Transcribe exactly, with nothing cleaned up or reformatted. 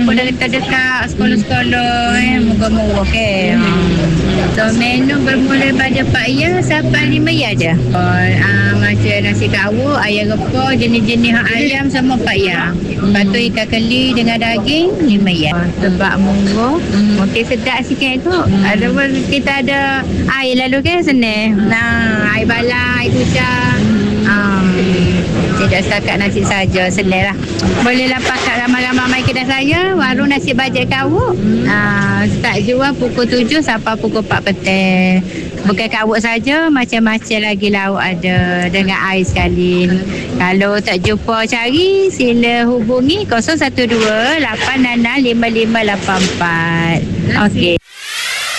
apa dah dekat-dekat sekolah-sekolah eh, murah-murah ke. So menu bermula pada Pak Ya sampai lima Ya je. Oh, uh, macam nasi kawuk, ayam repah, jenis-jenis ayam semua Pak Ya. Lepas tu ikan keli dengan daging lima Ya. Sebab murah, mungkin sedap sikit tu. Ada pun kita ada air lalu kan senang. Nah, air balang, air kucang. Ah, tidak setakat nasi saja, senang lah. Bolehlah pakat ramai-ramai mai kedai saya, warung nasi bajet kawuk. Ah, start jual pukul tujuh sampai pukul empat petang. Bukan kawuk saja, macam-macam lagi lauk ada dengan air sekali. Kalau tak jumpa cari, sila hubungi kosong satu dua lapan enam enam lima lima lapan empat. Okey.